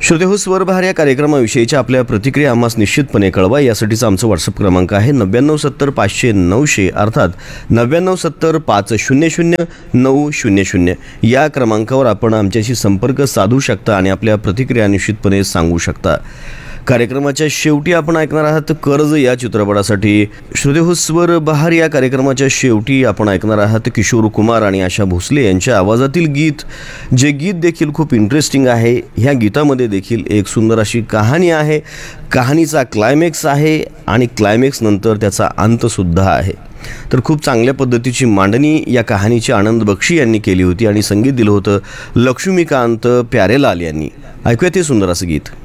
श्रोतेहो, स्वरबहार या कार्यक्रमाविषयीच्या आपल्या प्रतिक्रिया आम्हास निश्चितपणे कळवा. यासाठीचा आमचा व्हॉट्सअप क्रमांक आहे 9970 500 900 अर्थात 9970 500 900. या क्रमांकावर आपण आमच्याशी संपर्क साधू शकता आणि आपल्या प्रतिक्रिया निश्चितपणे सांगू शकता. कार्यक्रमाच्या शेवटी आपण ऐकणार आहात कर्ज या चित्रपटासाठी. श्रोतेहो, स्वर बहार या कार्यक्रमाच्या शेवटी आपण ऐकणार आहात किशोर कुमार आणि आशा भोसले यांच्या आवाजातील गीत, जे गीत देखील खूप इंटरेस्टिंग आहे. ह्या गीतामध्ये देखील एक सुंदर अशी कहाणी आहे. कहाणीचा क्लायमॅक्स आहे आणि क्लायमॅक्स नंतर त्याचा अंतसुद्धा आहे. तर खूप चांगल्या पद्धतीची मांडणी या कहाणीची आनंद बक्षी यांनी केली होती आणि संगीत दिलं होतं लक्ष्मीकांत प्यारेलाल यांनी. ऐकूया ते सुंदर असं गीत.